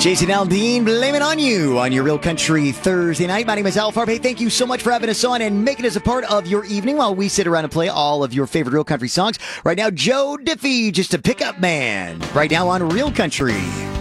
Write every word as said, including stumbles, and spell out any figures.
Jason Aldean, blame it on you on your Real Country Thursday night. My name is Al Farb. Hey, thank you so much for having us on and making us a part of your evening while we sit around and play all of your favorite Real Country songs. Right now, Joe Diffie, just a pickup man. Right now on Real Country.